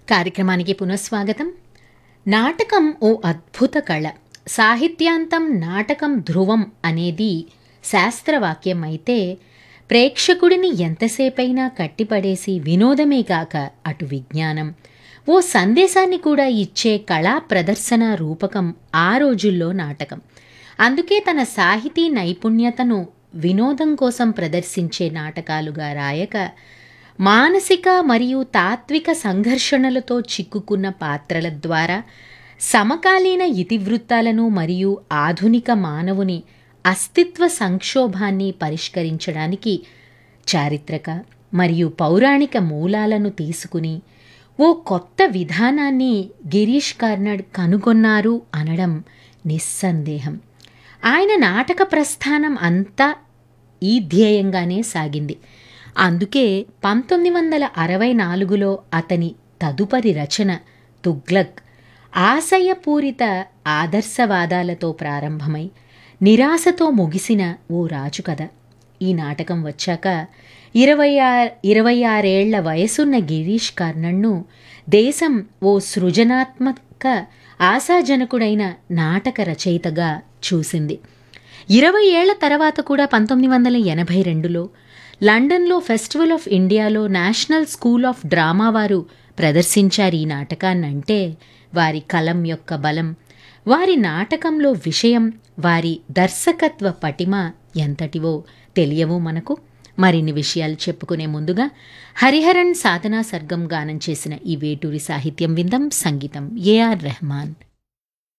కార్యక్రమానికి పునఃస్వాగతం. నాటకం ఓ అద్భుత కళ. సాహిత్యాంతం నాటకం ధ్రువం అనేది శాస్త్రవాక్యం అయితే, ప్రేక్షకుడిని ఎంతసేపైనా కట్టిపడేసి వినోదమే కాక అటు విజ్ఞానం, ఓ సందేశాన్ని కూడా ఇచ్చే కళా ప్రదర్శన రూపకం ఆ రోజుల్లో నాటకం. అందుకే తన సాహితీ నైపుణ్యతను వినోదం కోసం ప్రదర్శించే నాటకాలుగా రాయక, మానసిక మరియు తాత్విక సంఘర్షణలతో చిక్కుకున్న పాత్రల ద్వారా సమకాలీన ఇతివృత్తాలను మరియు ఆధునిక మానవుని అస్తిత్వ సంక్షోభాన్ని పరిష్కరించడానికి చారిత్రక మరియు పౌరాణిక మూలాలను తీసుకుని ఓ కొత్త విధానాన్ని గిరీష్ కర్నాడ్ కనుగొన్నారు అనడం నిస్సందేహం. ఆయన నాటక ప్రస్థానం అంతా ఈ ధ్యేయంగానే సాగింది. అందుకే 1964లో అతని తదుపరి రచన తుగ్లక్ ఆశయపూరిత ఆదర్శవాదాలతో ప్రారంభమై నిరాశతో ముగిసిన ఓ రాజు కథ. ఈ నాటకం వచ్చాక 26 వయసున్న గిరీష్ కర్నాడ్ను దేశం ఓ సృజనాత్మక ఆశాజనకుడైన నాటక రచయితగా చూసింది. 20 ఏళ్ల తర్వాత కూడా 1982లో లండన్లో ఫెస్టివల్ ఆఫ్ ఇండియాలో నేషనల్ స్కూల్ ఆఫ్ డ్రామా వారు ప్రదర్శించారు ఈ నాటకాన్నంటే వారి కలం యొక్క బలం, వారి నాటకంలో విషయం, వారి దర్శకత్వ పటిమ ఎంతటివో తెలియవు మనకు. మరిన్ని విషయాలు చెప్పుకునే ముందుగా హరిహరన్ సాధనా సర్గం గానం చేసిన ఈ వేటూరి సాహిత్యం విందాం. సంగీతం ఏఆర్ రెహమాన్.